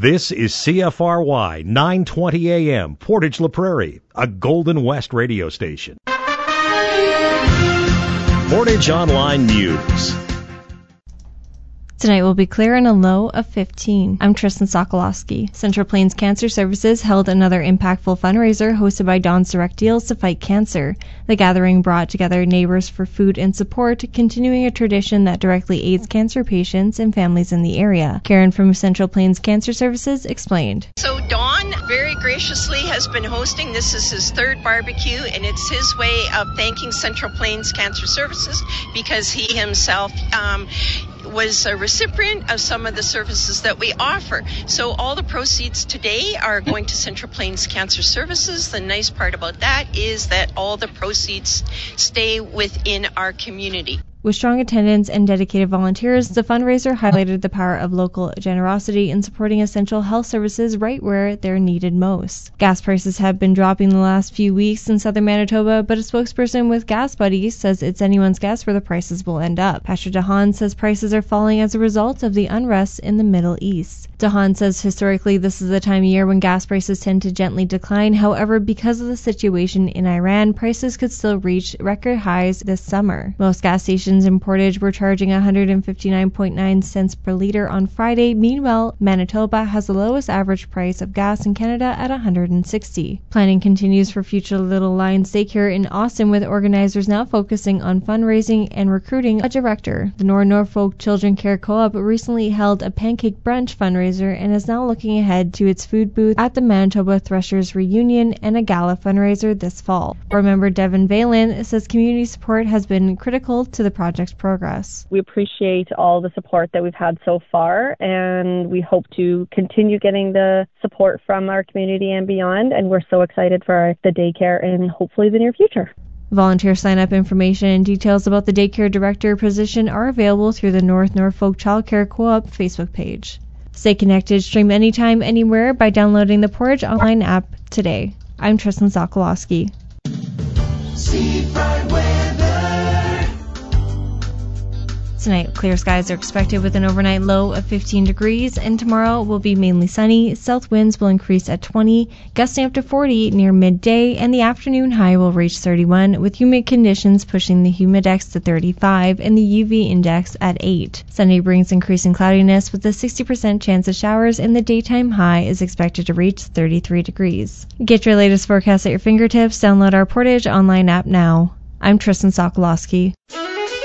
This is CFRY 920 AM, Portage La Prairie, a Golden West radio station. Portage Online News. Tonight will be clear and a low of 15. I'm Tristan Sokolowski. Central Plains Cancer Services held another impactful fundraiser hosted by Don's Direct Deals to fight cancer. The gathering brought together neighbors for food and support, continuing a tradition that directly aids cancer patients and families in the area. Karen from Central Plains Cancer Services explained. So Don very graciously has been hosting. This is his third barbecue, and it's his way of thanking Central Plains Cancer Services because he himself was a recipient of some of the services that we offer. So all the proceeds today are going to Central Plains Cancer Services. The nice part about that is that all the proceeds stay within our community. With strong attendance and dedicated volunteers, the fundraiser highlighted the power of local generosity in supporting essential health services right where they're needed most. Gas prices have been dropping the last few weeks in southern Manitoba, but a spokesperson with Gas Buddies says it's anyone's guess where the prices will end up. Pastor DeHaan says prices are falling as a result of the unrest in the Middle East. DeHaan says historically this is the time of year when gas prices tend to gently decline. However, because of the situation in Iran, prices could still reach record highs this summer. Most gas stations in Portage were charging 159.9 cents per liter on Friday. Meanwhile, Manitoba has the lowest average price of gas in Canada at 160. Planning continues for future Little Lions Daycare in Austin, with organizers now focusing on fundraising and recruiting a director. The Norfolk Children Care Co-op recently held a pancake brunch fundraiser and is now looking ahead to its food booth at the Manitoba Threshers Reunion and a gala fundraiser this fall. Board member Devin Valen says community support has been critical to the project's progress. We appreciate all the support that we've had so far, and we hope to continue getting the support from our community and beyond, and we're so excited for the daycare and hopefully the near future. Volunteer sign-up information and details about the daycare director position are available through the North Norfolk Child Care Co-op Facebook page. Stay connected, stream anytime, anywhere by downloading the Portage Online app today. I'm Tristan Sokolowski. Tonight, clear skies are expected with an overnight low of 15 degrees, and tomorrow will be mainly sunny. South winds will increase at 20, gusting up to 40 near midday, and the afternoon high will reach 31, with humid conditions pushing the humidex to 35 and the UV index at 8. Sunday brings increasing cloudiness with a 60% chance of showers, and the daytime high is expected to reach 33 degrees. Get your latest forecast at your fingertips. Download our Portage Online app now. I'm Tristan Sokolowski.